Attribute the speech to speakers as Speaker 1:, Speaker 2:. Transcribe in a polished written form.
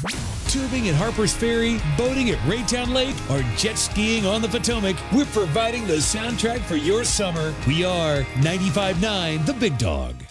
Speaker 1: Tubing at Harper's Ferry, boating at Raytown Lake, or jet skiing on the Potomac, we're providing the soundtrack for your summer. We are 95.9 The Big Dog.